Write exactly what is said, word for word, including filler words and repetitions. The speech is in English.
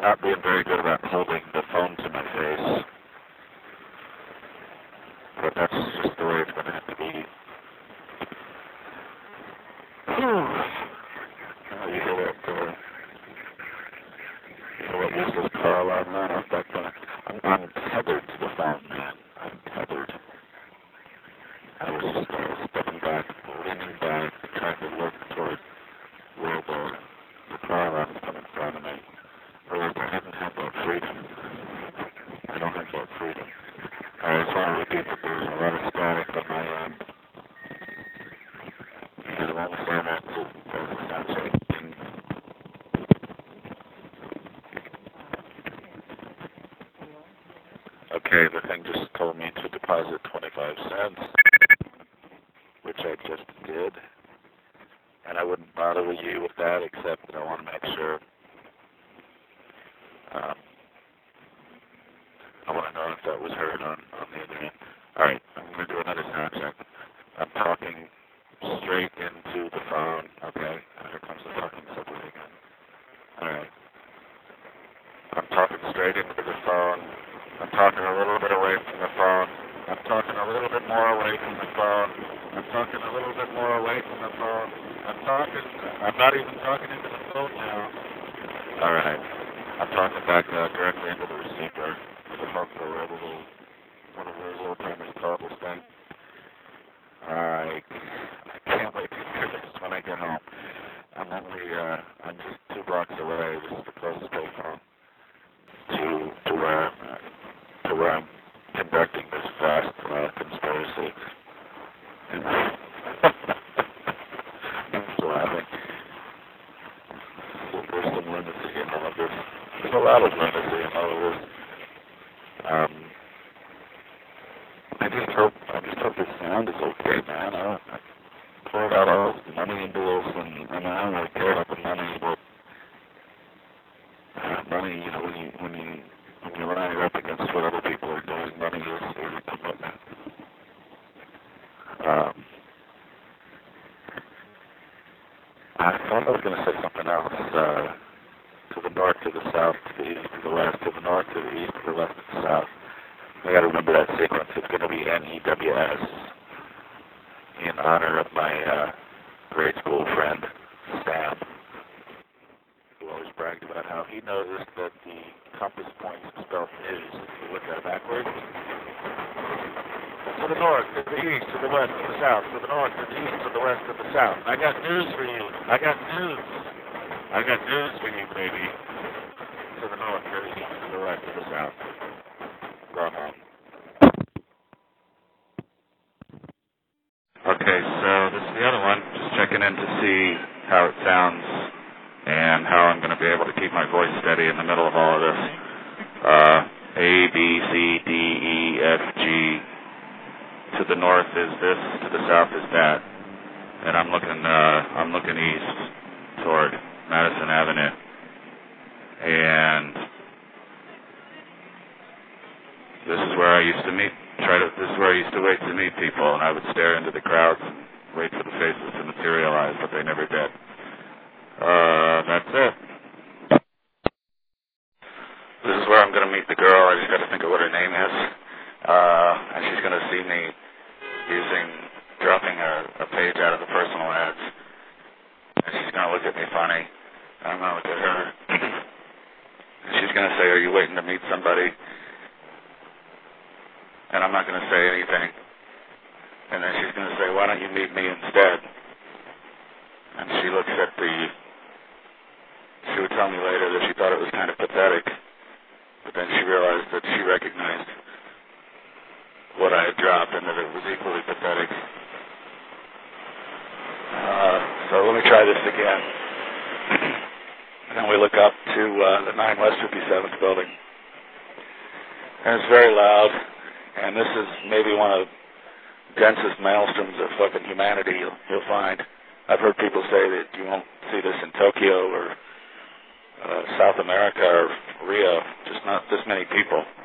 not being very good about holding the phone to my face. But that's just the way it's going to have to be. Oh, you hear that, uh, you hear that useless car alarm, man? I'm, back to, I'm, I'm tethered to the phone, man. I'm tethered. I was just uh, stepping back, leaning back, trying to look toward where the, the car alarm is coming in front of me. Realized I haven't had that freedom. I don't have that freedom. I just want to repeat that there's a lot of static on my end. And I'm almost down that to the sound checking. Okay, the thing just told me to deposit twenty-five cents, which I just did. And I wouldn't bother with you with that, except that I want to make sure. Um, I want to know if that was heard on, on the other end. Alright, I'm going to do another sound check. I'm talking straight into the phone. Okay, here comes the talking subway again. Alright. I'm talking straight into the phone. I'm talking a little bit away from the phone. I'm talking a little bit more away from the phone. I'm talking a little bit more away from the phone. I'm talking, I'm not even talking into the phone now. Alright. I'm talking back uh, directly into the receiver. The phone or whatever little, one of those old timers call this thing. Alright. I can't wait to hear this when I get home. I'm only, uh, I'm just two blocks away. This is the closest payphone to, to where I'm, uh, to where I'm conducting this vast, uh, conspiracy. And I'm just laughing. There's some lunacy in all of this. There's a lot of lunacy in all of this. Um, I just hope, I just hope the sound is okay, man. I, I poured out all this money into this, and, and I don't really care about the money, but uh, money, you know, when you, when you, when you line it up against what other people are doing, money is, is a commitment. Um, I thought I was going to say something else, uh, to the north, to the south, to the east, to the west, to the north, to the east, to the west, to the south. I got to remember that sequence. It's going to be N E W S in honor of my uh, grade school friend, Sam, who always bragged about how he noticed that the compass points spelled news. If you look at it backwards. To the north, to the east, to the west, to the south, to the north, to the east, to the west, to the south. I got news for you. I got news. I got news for you, baby. To the north, to the east, to the west, to the south. Run home. Okay, so this is the other one. Just checking in to see how it sounds and how I'm going to be able to keep my voice steady in the middle of all of this. Uh, A, B, C, D, E, F, G. To the north is this, to the south is that. And I'm looking, uh, I'm looking east toward Madison Avenue. And this is where I used to meet, try to, this is where I used to wait to meet people, and I would stare into the crowds and wait for the faces to materialize, but they never did. Uh, that's it. This is where I'm going to meet the girl. I just got to think of what her name is. Uh, and she's going to see me using, dropping a, a page out of the personal ads. And she's going to look at me funny. I'm going to look at her. And she's going to say, are you waiting to meet somebody? And I'm not going to say anything. And then she's going to say, why don't you meet me instead? And she looks at the, she would tell me later that she thought it was kind of pathetic. But then she realized that she recognized what I had dropped and that it was equally pathetic. Uh, so let me try this again. And then we look up to uh, the nine West fifty-seventh building. And it's very loud. And this is maybe one of the densest maelstroms of fucking humanity you'll, you'll find. I've heard people say that you won't see this in Tokyo or uh, South America or Rio, just not this many people.